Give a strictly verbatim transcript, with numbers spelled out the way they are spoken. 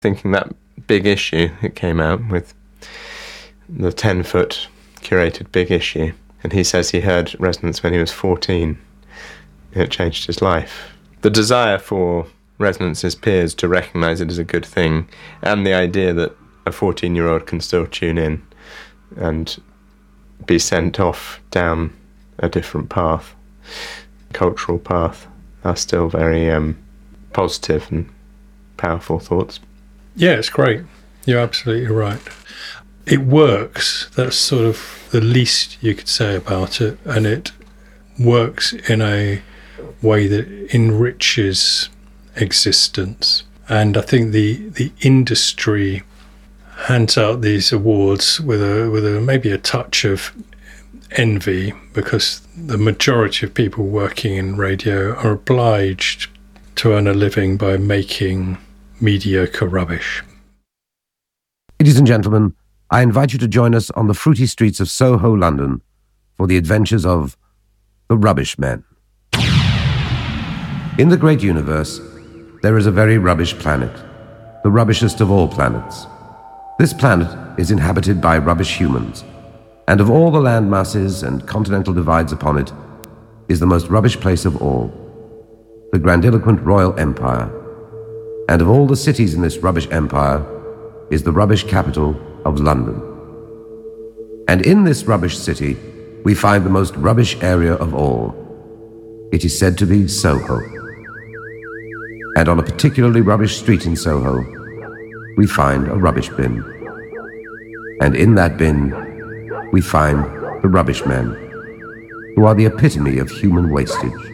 thinking that Big Issue that came out with the ten-foot curated Big Issue, and he says he heard Resonance when he was fourteen. It changed his life. The desire for Resonance's peers to recognise it as a good thing, and the idea that a fourteen-year-old can still tune in and be sent off down a different path, cultural path, are still very um, positive and powerful thoughts. Yeah, it's great. You're absolutely right. It works. That's sort of the least you could say about it. And it works in a way that enriches existence. And I think the, the industry hands out these awards with a with a maybe a touch of envy, because the majority of people working in radio are obliged to earn a living by making mediocre rubbish. Ladies and gentlemen, I invite you to join us on the fruity streets of Soho, London, for the adventures of the Rubbish Men. In the great universe, there is a very rubbish planet, the rubbishest of all planets. This planet is inhabited by rubbish humans, and of all the land masses and continental divides upon it, is the most rubbish place of all, the grandiloquent Royal Empire. And of all the cities in this rubbish empire, is the rubbish capital of London. And in this rubbish city, we find the most rubbish area of all. It is said to be Soho. And on a particularly rubbish street in Soho, we find a rubbish bin. And in that bin, we find the Rubbish Men, who are the epitome of human wastage.